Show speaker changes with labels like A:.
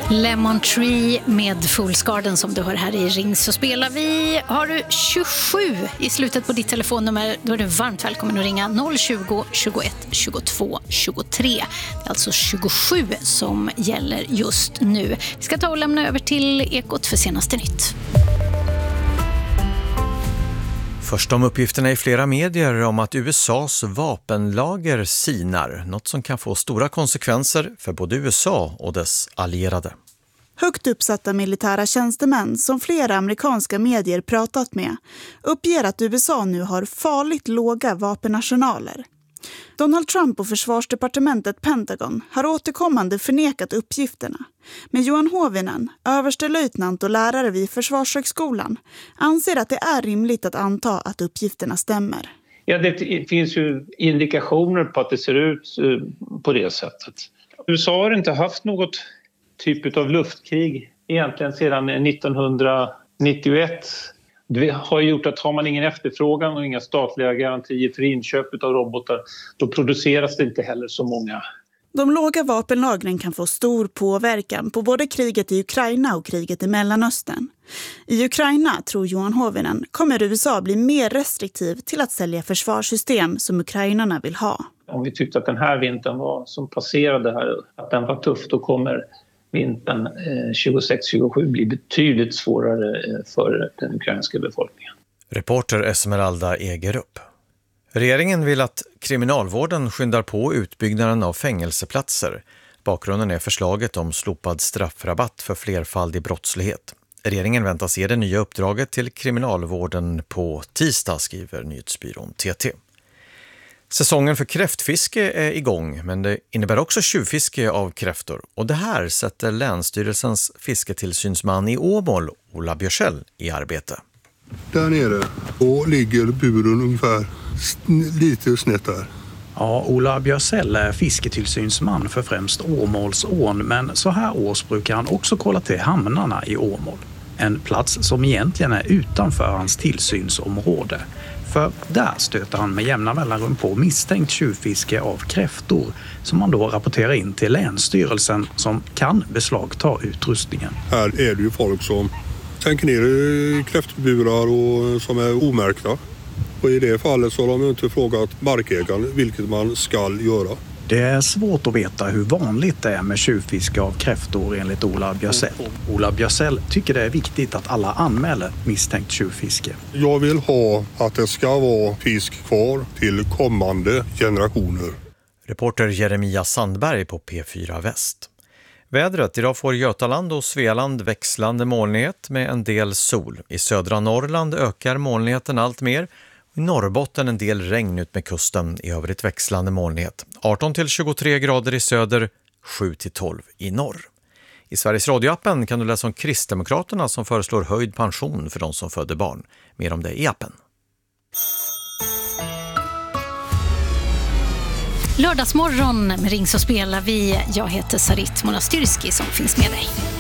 A: Lemon Tree med Fool's Garden som du hör här i Ring så spelar vi. Har du 27 i slutet på ditt telefonnummer, då är du varmt välkommen att ringa 020 21 22 23. Det är alltså 27 som gäller just nu. Vi ska ta och lämna över till Ekot för senaste nytt.
B: Först om uppgifterna i flera medier om att USAs vapenlager sinar, något som kan få stora konsekvenser för både USA och dess allierade.
C: Högt uppsatta militära tjänstemän som flera amerikanska medier pratat med uppger att USA nu har farligt låga vapenarsenaler. Donald Trump och försvarsdepartementet Pentagon har återkommande förnekat uppgifterna. Men Johan Hovinen, överstelöjtnant och lärare vid Försvarshögskolan, anser att det är rimligt att anta att uppgifterna stämmer.
D: Ja, det finns ju indikationer på att det ser ut på det sättet. USA har inte haft något typ av luftkrig egentligen sedan 1991. Det har gjort att har man ingen efterfrågan och inga statliga garantier för inköp av robotar, då produceras det inte heller så många.
C: De låga vapenlagren kan få stor påverkan på både kriget i Ukraina och kriget i Mellanöstern. I Ukraina, tror Johan Hovinen, kommer USA bli mer restriktiv till att sälja försvarssystem som ukrainarna vill ha.
D: Om vi tyckte att den här vintern som passerade här, att den var tuff, då kommer vintern 26-27 blir betydligt svårare för den ukrainska befolkningen.
B: Reporter Esmeralda Egerup. Regeringen vill att kriminalvården skyndar på utbyggnaden av fängelseplatser. Bakgrunden är förslaget om slopad straffrabatt för flerfaldig brottslighet. Regeringen väntas ge det nya uppdraget till kriminalvården på tisdag, skriver nyhetsbyrån TT. Säsongen för kräftfiske är igång, men det innebär också tjuvfiske av kräftor. Och det här sätter Länsstyrelsens fisketillsynsman i Åmål, Ola Björsell, i arbete.
E: Där nere och ligger buren ungefär lite snett där.
F: Ja, Ola Björsell är fisketillsynsman för främst Åmålsån, men så här års brukar han också kolla till hamnarna i Åmål. En plats som egentligen är utanför hans tillsynsområde. För där stöter han med jämna mellanrum på misstänkt tjuvfiske av kräftor som man då rapporterar in till Länsstyrelsen som kan beslagta utrustningen.
E: Här är det ju folk som tänker ner i kräftburar och som är omärkta. Och i det fallet så har de inte frågat markägaren vilket man ska göra.
F: Det är svårt att veta hur vanligt det är med tjuvfiske av kräftor enligt Ola Björsell. Ola Björsell tycker det är viktigt att alla anmäler misstänkt tjuvfiske.
E: Jag vill ha att det ska vara fisk kvar till kommande generationer.
B: Reporter Jeremia Sandberg på P4 Väst. Vädret: idag får Götaland och Svealand växlande molnighet med en del sol. I södra Norrland ökar molnigheten allt mer. I Norrbotten en del regn ut med kusten, i övrigt växlande molnighet. 18-23 grader i söder, 7-12 i norr. I Sveriges radioappen kan du läsa om Kristdemokraterna som föreslår höjd pension för de som föder barn. Mer om det i appen.
A: Lördagsmorgon med Ring så spelar vi. Jag heter Sarit Monastyrski som finns med dig.